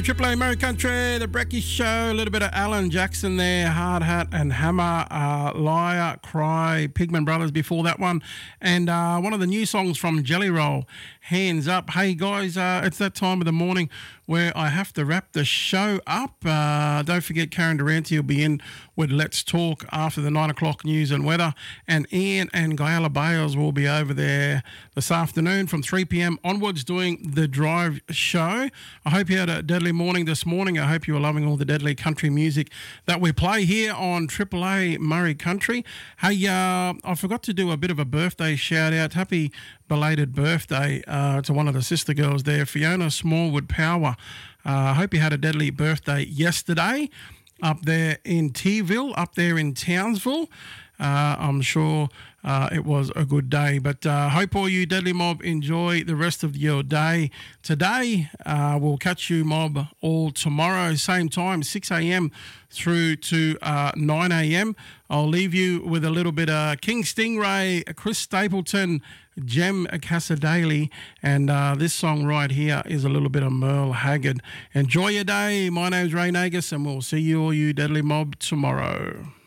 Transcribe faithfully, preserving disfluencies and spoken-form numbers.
Triple A Murray Country, the Brecky Show, a little bit of Alan Jackson there, Hard Hat and Hammer, uh, Liar, Cry, Pigman Brothers before that one, and uh, one of the new songs from Jelly Roll, Hands Up. Hey guys, uh, it's that time of the morning where I have to wrap the show up. Uh, don't forget Karen Durante will be in with Let's Talk after the nine o'clock news and weather, and Ian and Guyala Bales will be over there this afternoon from three p.m. onwards doing the Drive Show. I hope you had a deadly morning this morning. I hope you were loving all the deadly country music that we play here on Triple A Murray Country. Hey, uh, I forgot to do a bit of a birthday shout out. Happy belated birthday uh, to one of the sister girls there, Fiona Smallwood Power. I uh, hope you had a deadly birthday yesterday up there in Teaville, up there in Townsville. Uh, I'm sure uh, it was a good day. But uh, hope all you Deadly Mob enjoy the rest of your day today. Uh, we'll catch you, Mob, all tomorrow, same time, six a.m. through to uh, nine a.m. I'll leave you with a little bit of King Stingray, Chris Stapleton, Jem Casadale, and uh, this song right here is a little bit of Merle Haggard. Enjoy your day. My name's Ray Nagus, and we'll see you all you Deadly Mob tomorrow.